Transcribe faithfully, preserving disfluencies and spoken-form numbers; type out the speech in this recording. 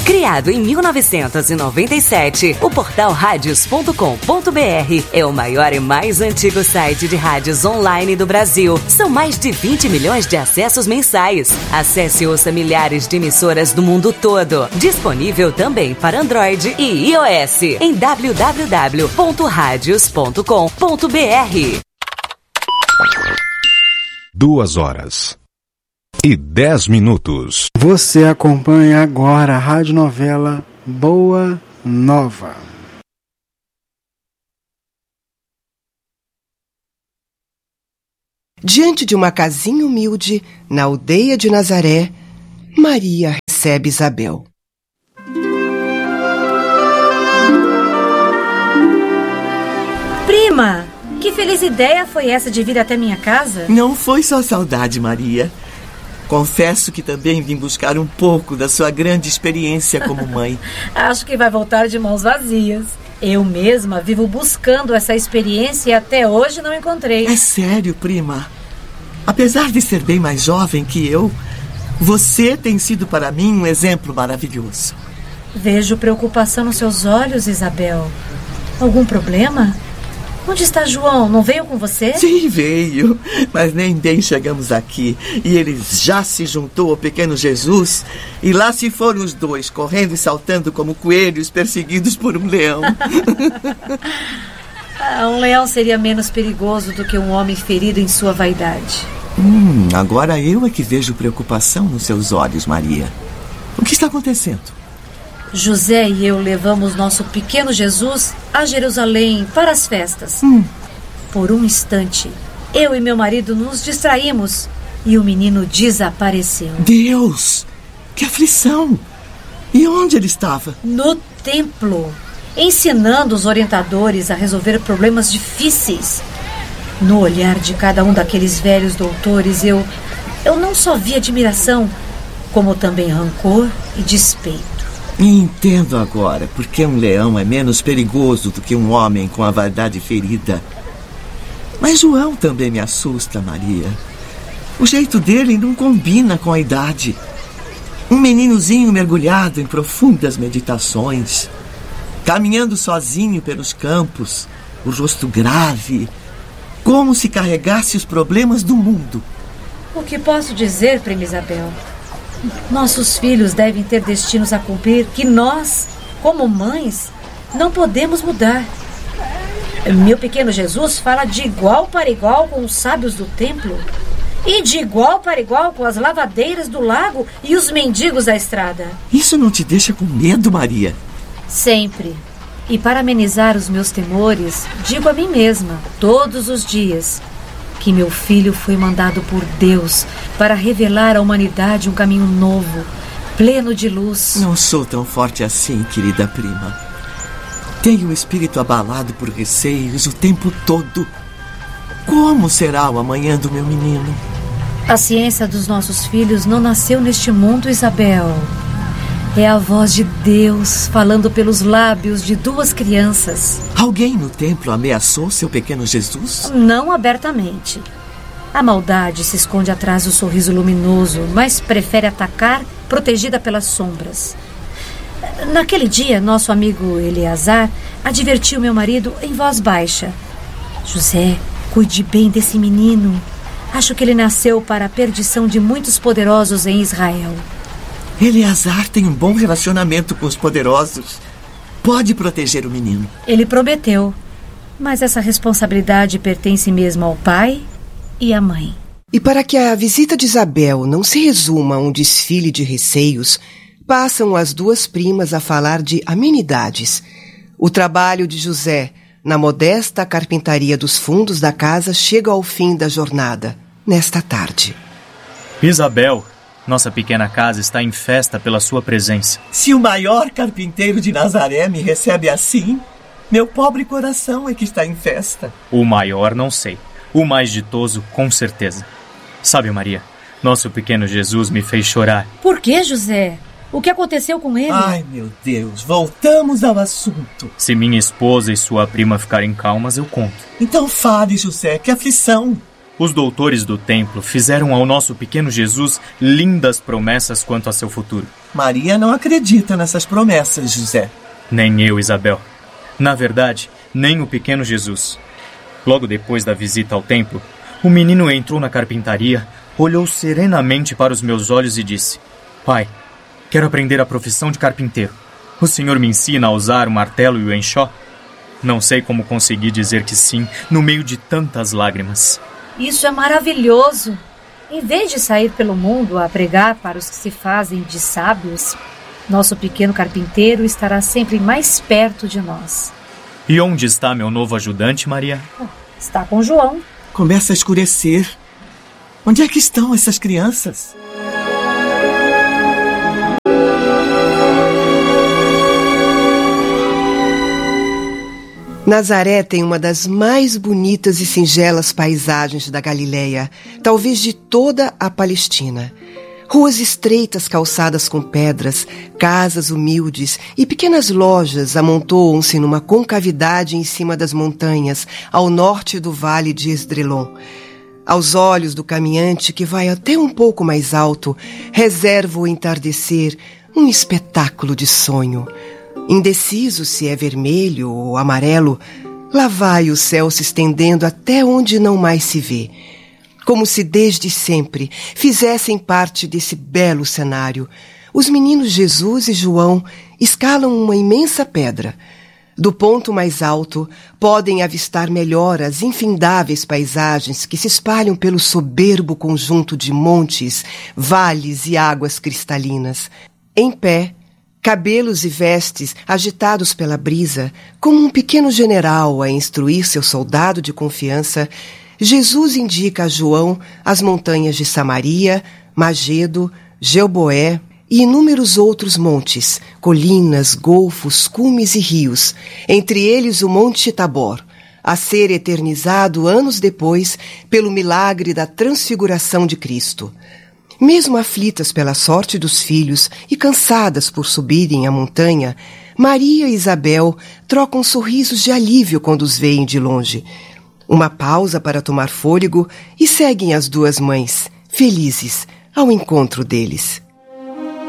Criado em mil novecentos e noventa e sete, o portal radios ponto com ponto br é o maior e mais antigo site de rádios online do Brasil. São mais de vinte milhões de acessos mensais. Acesse e ouça milhares de emissoras do mundo todo. Disponível também para Android e iOS em w w w ponto radios ponto com ponto br. Duas horas e dez minutos. Você acompanha agora a radionovela Boa Nova. Diante de uma casinha humilde, na aldeia de Nazaré, Maria recebe Isabel. Prima, que feliz ideia foi essa de vir até minha casa? Não foi só saudade, Maria. Confesso que também vim buscar um pouco da sua grande experiência como mãe. Acho que vai voltar de mãos vazias. Eu mesma vivo buscando essa experiência e até hoje não encontrei. É sério, prima. Apesar de ser bem mais jovem que eu, você tem sido para mim um exemplo maravilhoso. Vejo preocupação nos seus olhos, Isabel. Algum problema? Onde está João? Não veio com você? Sim, veio. Mas nem bem chegamos aqui. E ele já se juntou ao pequeno Jesus. E lá se foram os dois, correndo e saltando como coelhos perseguidos por um leão. Ah, um leão seria menos perigoso do que um homem ferido em sua vaidade. Hum, agora eu é que vejo preocupação nos seus olhos, Maria. O que está acontecendo? José e eu levamos nosso pequeno Jesus a Jerusalém para as festas. Hum. Por um instante, eu e meu marido nos distraímos e o menino desapareceu. Deus! Que aflição! E onde ele estava? No templo, ensinando os orientadores a resolver problemas difíceis. No olhar de cada um daqueles velhos doutores, eu, eu não só vi admiração, como também rancor e despeito. Entendo agora porque um leão é menos perigoso do que um homem com a vaidade ferida. Mas João também me assusta, Maria. O jeito dele não combina com a idade. Um meninozinho mergulhado em profundas meditações, caminhando sozinho pelos campos, o rosto grave, como se carregasse os problemas do mundo. O que posso dizer, prima Isabel? Nossos filhos devem ter destinos a cumprir que nós, como mães, não podemos mudar. Meu pequeno Jesus fala de igual para igual com os sábios do templo e de igual para igual com as lavadeiras do lago e os mendigos da estrada. Isso não te deixa com medo, Maria? Sempre. E para amenizar os meus temores, digo a mim mesma, todos os dias, que meu filho foi mandado por Deus para revelar à humanidade um caminho novo, pleno de luz. Não sou tão forte assim, querida prima. Tenho o espírito abalado por receios o tempo todo. Como será o amanhã do meu menino? A ciência dos nossos filhos não nasceu neste mundo, Isabel. É a voz de Deus falando pelos lábios de duas crianças. Alguém no templo ameaçou seu pequeno Jesus? Não abertamente. A maldade se esconde atrás do sorriso luminoso, mas prefere atacar, protegida pelas sombras. Naquele dia, nosso amigo Eleazar advertiu meu marido em voz baixa. José, cuide bem desse menino. Acho que ele nasceu para a perdição de muitos poderosos em Israel. Eleazar tem um bom relacionamento com os poderosos. Pode proteger o menino. Ele prometeu, mas essa responsabilidade pertence mesmo ao pai e à mãe. E para que a visita de Isabel não se resuma a um desfile de receios, passam as duas primas a falar de amenidades. O trabalho de José na modesta carpintaria dos fundos da casa chega ao fim da jornada, nesta tarde. Isabel, nossa pequena casa está em festa pela sua presença. Se o maior carpinteiro de Nazaré me recebe assim, meu pobre coração é que está em festa. O maior não sei, o mais ditoso com certeza. Sabe, Maria, nosso pequeno Jesus me fez chorar. Por que, José? O que aconteceu com ele? Ai, meu Deus, voltamos ao assunto. Se minha esposa e sua prima ficarem calmas, eu conto. Então fale, José, que aflição. Os doutores do templo fizeram ao nosso pequeno Jesus lindas promessas quanto a seu futuro. Maria não acredita nessas promessas, José. Nem eu, Isabel. Na verdade, nem o pequeno Jesus. Logo depois da visita ao templo, o menino entrou na carpintaria, olhou serenamente para os meus olhos e disse: Pai, quero aprender a profissão de carpinteiro. O senhor me ensina a usar o martelo e o enxó? Não sei como consegui dizer que sim, no meio de tantas lágrimas. Isso é maravilhoso! Em vez de sair pelo mundo a pregar para os que se fazem de sábios, nosso pequeno carpinteiro estará sempre mais perto de nós. E onde está meu novo ajudante, Maria? Está com João. Começa a escurecer. Onde é que estão essas crianças? Nazaré tem uma das mais bonitas e singelas paisagens da Galileia, talvez de toda a Palestina. Ruas estreitas calçadas com pedras, casas humildes e pequenas lojas amontoam-se numa concavidade em cima das montanhas, ao norte do vale de Esdrelon. Aos olhos do caminhante, que vai até um pouco mais alto, reserva o entardecer um espetáculo de sonho. Indeciso se é vermelho ou amarelo, lá vai o céu se estendendo até onde não mais se vê. Como se desde sempre fizessem parte desse belo cenário, os meninos Jesus e João escalam uma imensa pedra. Do ponto mais alto, podem avistar melhor as infindáveis paisagens que se espalham pelo soberbo conjunto de montes, vales e águas cristalinas. Em pé, cabelos e vestes agitados pela brisa, como um pequeno general a instruir seu soldado de confiança, Jesus indica a João as montanhas de Samaria, Magedo, Gilboé e inúmeros outros montes, colinas, golfos, cumes e rios, entre eles o Monte Tabor, a ser eternizado anos depois pelo milagre da transfiguração de Cristo. Mesmo aflitas pela sorte dos filhos e cansadas por subirem a montanha, Maria e Isabel trocam sorrisos de alívio quando os veem de longe. Uma pausa para tomar fôlego e seguem as duas mães, felizes, ao encontro deles.